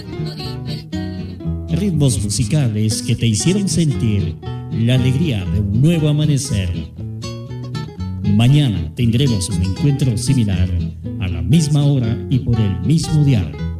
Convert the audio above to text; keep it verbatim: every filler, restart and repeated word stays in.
Ritmos musicales que te hicieron sentir la alegría de un nuevo amanecer. Mañana tendremos un encuentro similar a la misma hora y por el mismo dial.